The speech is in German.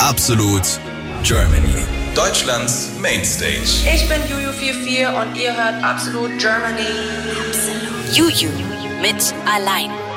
Absolut Germany. Deutschlands Mainstage. Ich bin Juju44 und ihr hört Absolut Germany. Juju mit Allein.